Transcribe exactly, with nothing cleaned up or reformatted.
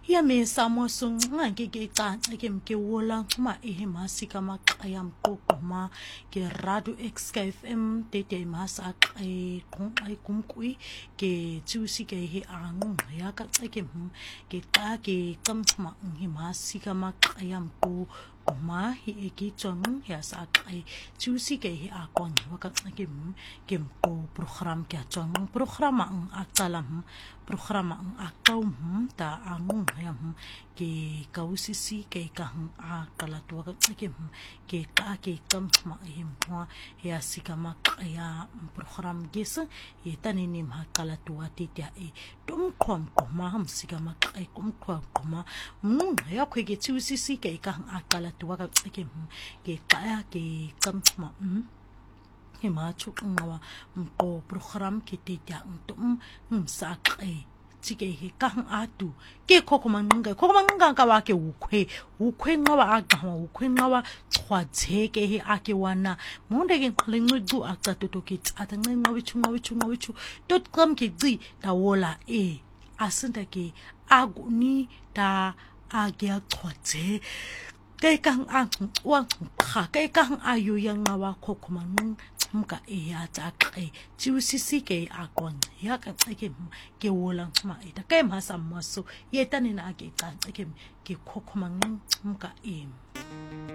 ya me samo sung nga ke ke ta ke mke wola ma e masi kama qaya mqoqoma ke radio X K F M tete masa e kong ai kumkui ke tsusi ke he angu ya ka ke ke ta ke kamma ngi masi kama qaya mqo ma hi ke tsong ya sa ai tsusi ke he akon wa ka ke ke mqo program ke tsong program ang atalam program ang akaw ta angu ya ke kausisi ke kahang a kalatua ke ke ka ke kam ma him wa ya sikama ya program gesa ye tanini ma kalatua titia e tum khom ko ma ham sikama ai kum khom ko ma mun ya ke ke kausisi ke kahang a kalatua ke ke ka ke kam ma he ma chu ngawa ko program ke titia tum sa ai tike he kahang atu ke kokomanga kokomanga ka wa ke ukwe ukwe ngawa aga ukwe ngawa chwathe ke he ake wana monde ke qhlenqu aqatoto ke tsata ncenqa wethu ngawethu ngawethu dot com ke ci dawola e asinda ke aguni da age achwathe ke kahang a wa kha ke kahang ayu yang ngawa kokomanga muka iya takay tiusisi ke akon ya ka ke ke wolang ma ita ke masa maso yeta ni na ke ka ke ke kokomang muka im